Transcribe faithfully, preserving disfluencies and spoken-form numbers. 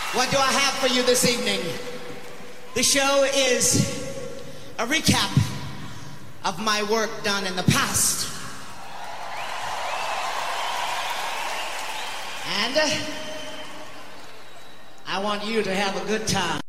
What do I have for you this evening? The show is a recap of my work done in the past. And uh, I want you to have a good time.